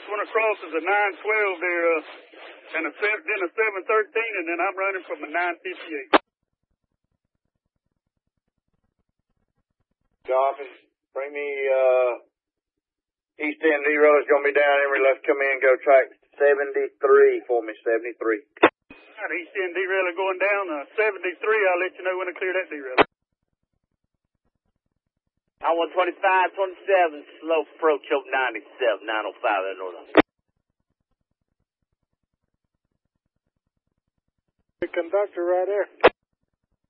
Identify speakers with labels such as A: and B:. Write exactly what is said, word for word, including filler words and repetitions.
A: one across is a nine twelve there, uh, and a seven, then a seven thirteen, and then I'm running from a nine fifty-eight.
B: Dolphins, bring me, uh, East End zero is going to be down every left. Come in, go track seventy-three for me, seventy-three.
A: All right, East End derailleur going down, uh, seventy-three. I'll let you know when I clear that derailleur.
C: I one twenty-five twenty-seven, slow approach over ninety-seven, nine oh five at Northern.
B: The conductor right there.